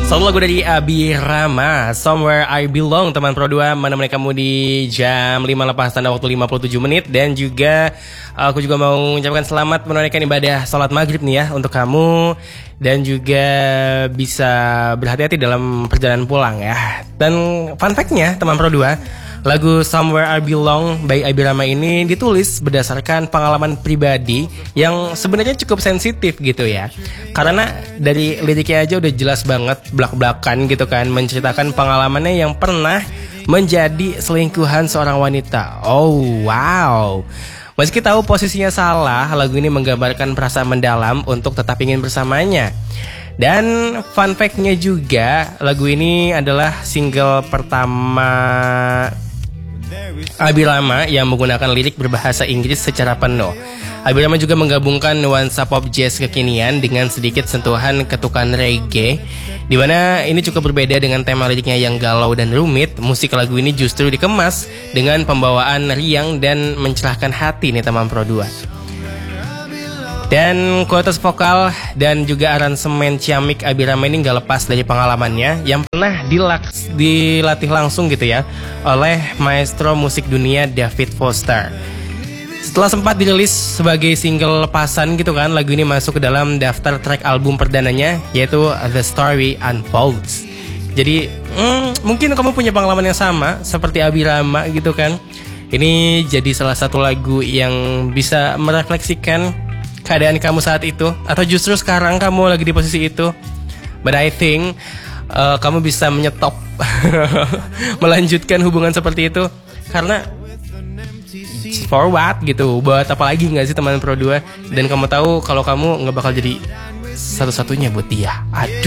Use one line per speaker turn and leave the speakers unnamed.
Satu lagu dari Abi Rama, Somewhere I Belong, teman Pro 2 menemani kamu di jam 5 lepas tanda waktu 57 menit. Dan juga aku juga mau mengucapkan selamat menunaikan ibadah sholat maghrib nih ya untuk kamu. Dan juga bisa berhati-hati dalam perjalanan pulang ya. Dan fun fact-nya teman Pro 2, lagu Somewhere I Belong by Abi Rama ini ditulis berdasarkan pengalaman pribadi yang sebenarnya cukup sensitif gitu ya. Karena dari liriknya aja udah jelas banget belak-belakan gitu kan, menceritakan pengalamannya yang pernah menjadi selingkuhan seorang wanita. Oh wow. Meski tahu posisinya salah, lagu ini menggambarkan perasaan mendalam untuk tetap ingin bersamanya. Dan fun fact-nya juga, lagu ini adalah single pertama Abi Rama yang menggunakan lirik berbahasa Inggris secara penuh. Abi Rama juga menggabungkan nuansa pop jazz kekinian dengan sedikit sentuhan ketukan reggae, di mana ini cukup berbeda dengan tema liriknya yang galau dan rumit. Musik lagu ini justru dikemas dengan pembawaan riang dan mencerahkan hati nih teman Pro 2. Dan kualitas vokal dan juga aransemen ciamik Abi Rama ini gak lepas dari pengalamannya yang pernah dilatih langsung gitu ya oleh maestro musik dunia David Foster. Setelah sempat dirilis sebagai single lepasan gitu kan, lagu ini masuk ke dalam daftar track album perdananya, yaitu The Story Unfolds. Jadi mungkin kamu punya pengalaman yang sama seperti Abi Rama gitu kan. Ini jadi salah satu lagu yang bisa merefleksikan keadaan kamu saat itu, atau justru sekarang kamu lagi di posisi itu. But I think kamu bisa menyetop melanjutkan hubungan seperti itu, karena for what gitu, buat apa lagi gak sih teman Pro 2. Dan kamu tahu kalau kamu gak bakal jadi satu-satunya buat dia. Aduh.